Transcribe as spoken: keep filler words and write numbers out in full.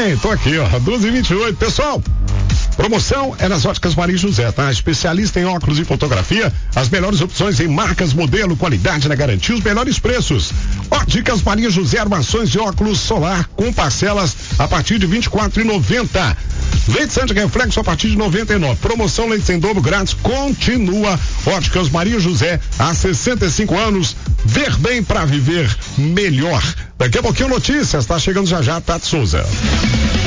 bem? Tô aqui, ó, doze e vinte e oito. Pessoal, promoção é nas Óticas Maria José, tá? Especialista em óculos e fotografia, as melhores opções em marcas, modelo, qualidade na garantia, os melhores preços. Óticas Maria José, armações de óculos solar com parcelas a partir de vinte e quatro reais e noventa centavos. Leite Sante Reflexo a partir de noventa e nove. Promoção Leite Sem Dobro grátis continua. Óticas Maria José, há sessenta e cinco anos, ver bem pra viver melhor. Daqui a pouquinho notícias, tá chegando já já, Tati Souza.